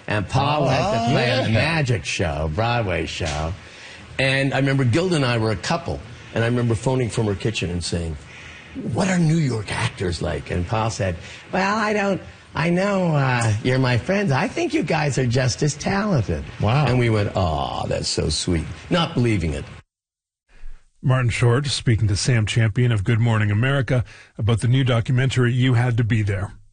And Paul went to play on the magic show, Broadway show. And I remember Gilda and I were a couple. And I remember phoning from her kitchen and saying, what are New York actors like? And Paul said, well, I know you're my friends. I think you guys are just as talented. Wow. And we went, oh, that's so sweet. Not believing it. Martin Short speaking to Sam Champion of Good Morning America about the new documentary, You Had to Be There.